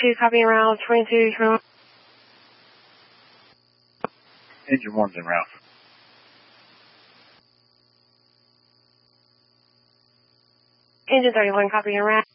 22, copy en route, 22, turn. Engine 1's en route. Engine 31, copy en route.